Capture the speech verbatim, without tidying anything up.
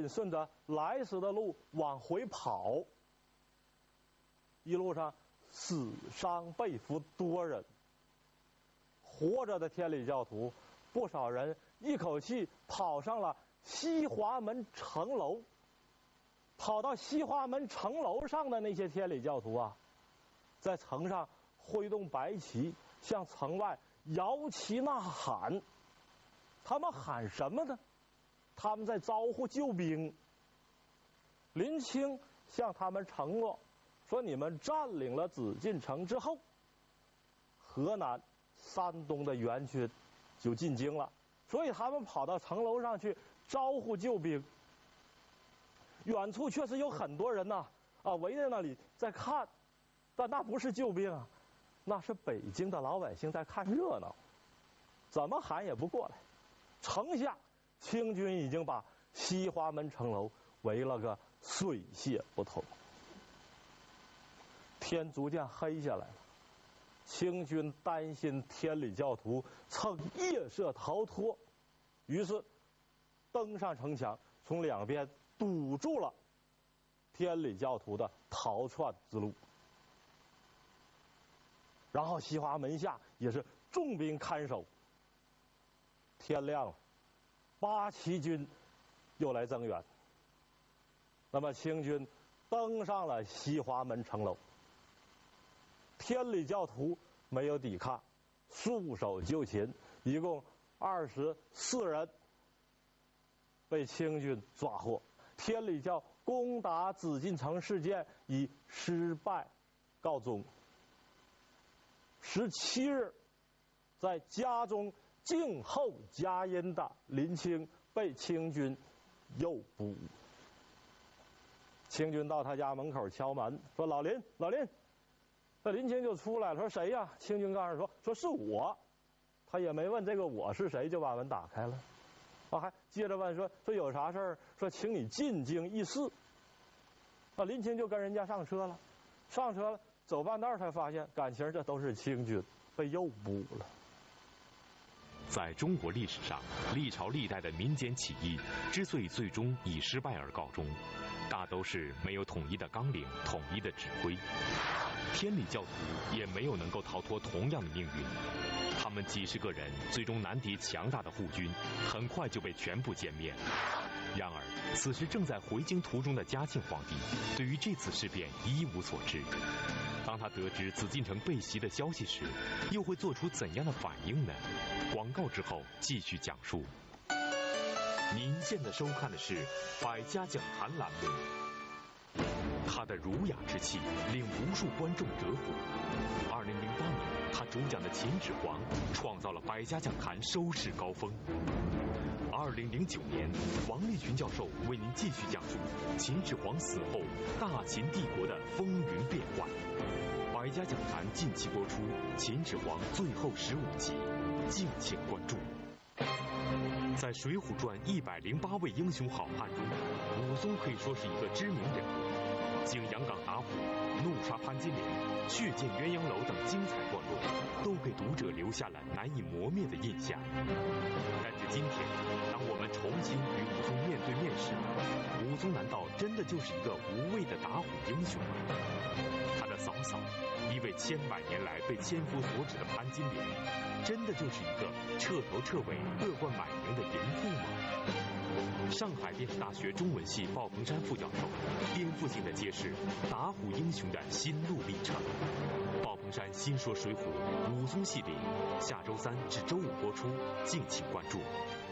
顺着来时的路往回跑，一路上死伤被俘多人。活着的天理教徒不少人一口气跑上了西华门城楼。跑到西华门城楼上的那些天理教徒啊，在城上挥动白旗，向城外摇旗呐喊。他们喊什么呢？他们在招呼救兵。林清向他们承诺说，你们占领了紫禁城之后，河南、山东的援军就进京了，所以他们跑到城楼上去招呼救兵。远处确实有很多人呐，啊，围在那里在看，但那不是救兵啊，那是北京的老百姓在看热闹，怎么喊也不过来。城下清军已经把西华门城楼围了个水泄不通，天逐渐黑下来了。清军担心天理教徒趁夜色逃脱，于是登上城墙，从两边堵住了天理教徒的逃窜之路。然后西华门下也是重兵看守。天亮了，八旗军又来增援。那么清军登上了西华门城楼，天理教徒没有抵抗，束手就擒，一共二十四人被清军抓获。天理教攻打紫禁城事件以失败告终。十七日，在家中静候佳音的林清被清军诱捕。清军到他家门口敲门，说：“老林，老林。”那林清就出来了，说：“谁呀？”清军告诉说：“说是我。”他也没问这个我是谁，就把门打开了。啊，还接着问说：“说有啥事儿？说请你进京议事。”那林清就跟人家上车了，上车了，走半道才发现，感情这都是清军被诱捕了。 在中国历史上，历朝历代的民间起义之所以最终以失败而告终，大都是没有统一的纲领、统一的指挥。天理教徒也没有能够逃脱同样的命运。他们几十个人最终难敌强大的护军，很快就被全部歼灭。然而，此时正在回京途中的嘉庆皇帝，对于这次事变一无所知。当他得知紫禁城被袭的消息时，又会做出怎样的反应呢？广告之后继续讲述。您现在收看的是《百家讲坛》栏目。他的儒雅之气令无数观众折服。二零零八年，他主讲的《秦始皇》创造了《百家讲坛》收视高峰。二零零九年，王立群教授为您继续讲述秦始皇死后大秦帝国的风云变幻。百家讲坛近期播出《秦始皇》最后十五集，敬请关注。在《水浒传》一百零八位英雄好汉中，武松可以说是一个知名人物。景阳冈打虎、怒杀潘金莲、血溅鸳鸯楼等精彩段落，都给读者留下了难以磨灭的印象。但是今天，当我们重新与武松面对面时，武松难道真的就是一个无畏的打虎英雄吗？他的嫂嫂，一位千百年来被千夫所指的潘金莲，真的就是一个彻头彻尾、恶贯满盈的淫妇吗？上海电视大学中文系鲍鹏山副教授颠覆性的揭示打虎英雄的心路历程。鲍鹏山新说水浒武松系列，下周三至周五播出，敬请关注。